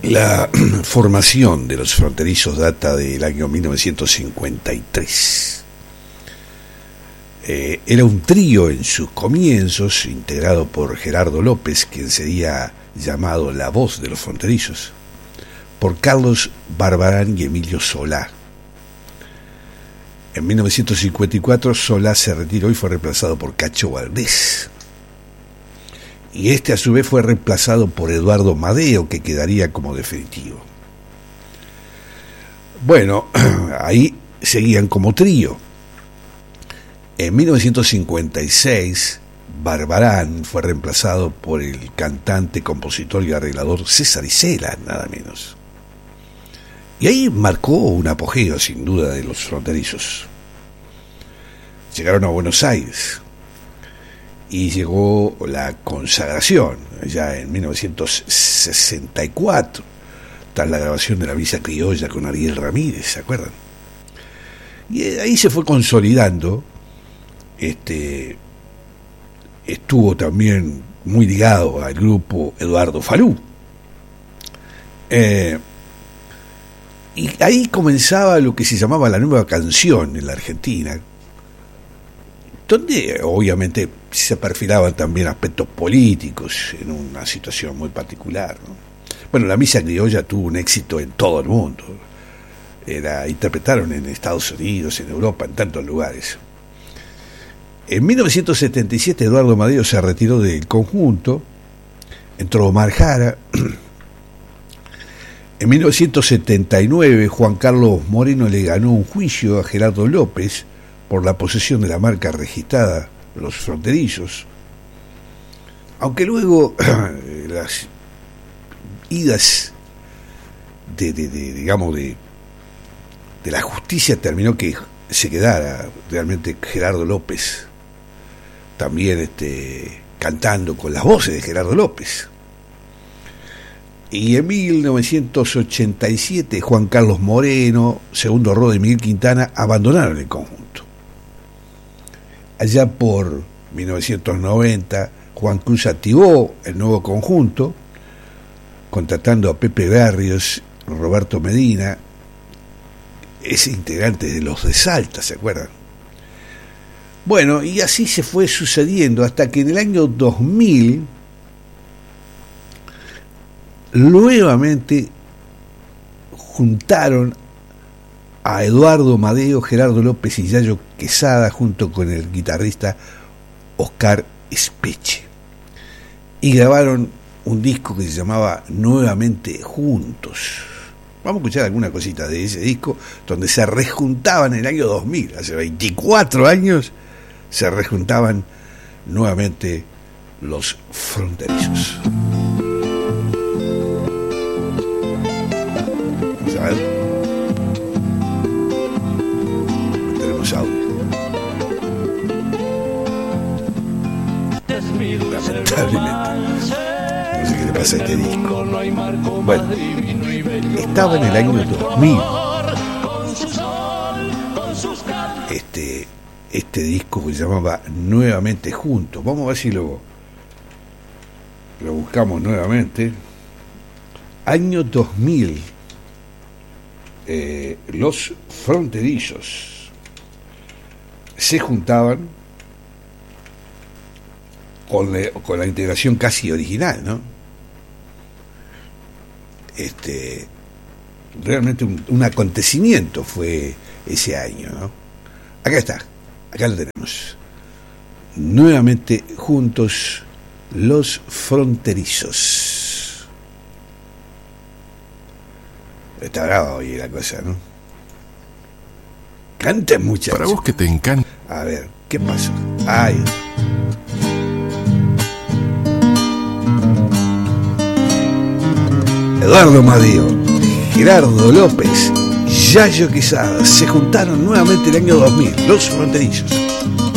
La formación de los fronterizos data del año 1953. Era un trío en sus comienzos, integrado por Gerardo López, quien sería llamado la voz de los fronterizos, por Carlos Barbarán y Emilio Solá. En 1954 Solá se retiró y fue reemplazado por Cacho Valdés. Y este a su vez fue reemplazado por Eduardo Madeo, que quedaría como definitivo. Bueno, ahí seguían como trío. En 1956, Barbarán fue reemplazado por el cantante, compositor y arreglador César Isela, nada menos. Y ahí marcó un apogeo, sin duda, de los fronterizos. Llegaron a Buenos Aires y llegó la consagración, ya en 1964, tras la grabación de La Misa Criolla con Ariel Ramírez, ¿se acuerdan? Y ahí se fue consolidando. Estuvo también muy ligado al grupo Eduardo Falú. Y ahí comenzaba lo que se llamaba la nueva canción en la Argentina, donde obviamente se perfilaban también aspectos políticos en una situación muy particular, ¿no? Bueno, La Misa Criolla tuvo un éxito en todo el mundo. Interpretaron en Estados Unidos, en Europa, en tantos lugares. En 1977 Eduardo Madeo se retiró del conjunto, entró Omar Jara. En 1979 Juan Carlos Moreno le ganó un juicio a Gerardo López por la posesión de la marca registrada Los Fronterizos, aunque luego las idas de la justicia terminó que se quedara realmente Gerardo López también cantando con las voces de Gerardo López. Y en 1987 Juan Carlos Moreno, Segundo Rodo y Miguel Quintana abandonaron el conjunto. Allá por 1990 Juan Cruz activó el nuevo conjunto, contratando a Pepe Barrios, Roberto Medina, ese integrante de Los de Salta, ¿se acuerdan? Bueno, y así se fue sucediendo hasta que en el año 2000 nuevamente juntaron a Eduardo Madeo, Gerardo López y Yayo Quesada junto con el guitarrista Oscar Espeche, y grabaron un disco que se llamaba Nuevamente Juntos. Vamos a escuchar alguna cosita de ese disco, donde se rejuntaban en el año 2000, hace 24 años, se rejuntaban nuevamente los fronterizos. Vamos a ver. No tenemos audio. Lamentablemente. No sé qué le pasa a este disco. Bueno, estaba en el año 2000 este disco que se llamaba Nuevamente Juntos. Vamos a ver si lo buscamos nuevamente. Año 2000, los fronterizos se juntaban con la integración casi original, ¿no? Realmente un acontecimiento fue ese año, ¿no? Acá está, acá lo tenemos. Nuevamente juntos, los fronterizos. Está brava hoy la cosa, ¿no? Canten, muchachos. Para vos que te encanta. A ver, ¿qué pasó? Ay. Eduardo Madeo, Gerardo López, Yayo Quesada se juntaron nuevamente el año 2000, los fronterizos.